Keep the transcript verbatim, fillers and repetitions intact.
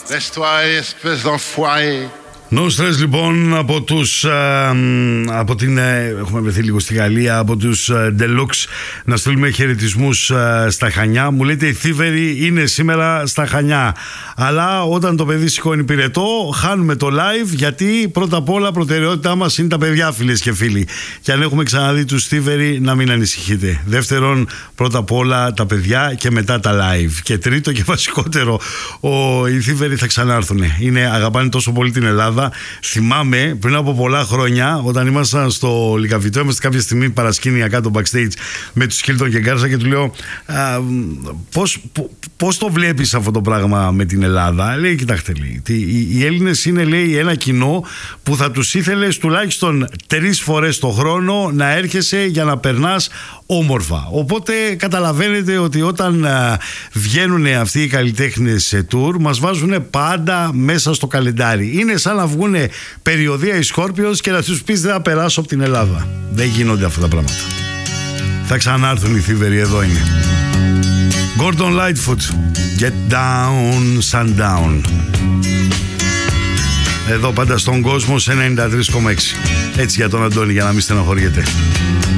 Laisse-toi, espèce d'enfoiré. No Stress λοιπόν από τους α, από την, έχουμε βρεθεί λίγο στη Γαλλία, από τους α, Deluxe, να στείλουμε χαιρετισμούς α, στα Χανιά. Μου λέτε οι θύβεροι είναι σήμερα στα Χανιά, αλλά όταν το παιδί σηκώνει πυρετό χάνουμε το live, γιατί πρώτα απ' όλα προτεραιότητά μας είναι τα παιδιά, φίλες και φίλοι, και αν έχουμε ξαναδεί τους θύβεροι να μην ανησυχείτε. Δεύτερον, πρώτα απ' όλα τα παιδιά και μετά τα live, και τρίτο και βασικότερο, ο, οι θύβεροι θα ξανάρθουν. Είναι, αγαπάνε τόσο πολύ την Ελλάδα. Θυμάμαι πριν από πολλά χρόνια, όταν ήμασταν στο Λικαβιτό, είμαστε κάποια στιγμή παρασκήνια κάτω backstage με τους Χίλτον και Γκάρσα, και του λέω α, πώς, πώς το βλέπεις αυτό το πράγμα με την Ελλάδα? Λέει, κοιτάξτε, λέει, οι, οι Έλληνες είναι, λέει, ένα κοινό που θα τους ήθελες τουλάχιστον τρεις φορές το χρόνο να έρχεσαι για να περνάς όμορφα. Οπότε καταλαβαίνετε ότι όταν α, βγαίνουν αυτοί οι καλλιτέχνες σε tour, μας βάζουν πάντα μέσα στο καλεντάρι. Είναι σαν να βγουν περιοδία οι Σκόρπιος και να τους πεις δεν θα περάσω από την Ελλάδα. Δεν γίνονται αυτά τα πράγματα. Θα ξανάρθουν οι θύβεροι, εδώ είναι. Gordon Lightfoot, Get Down, Sundown. Εδώ πάντα στον κόσμο σε ενενήντα τρία κόμμα έξι. Έτσι για τον Αντώνη, για να μην στεναχωριέται.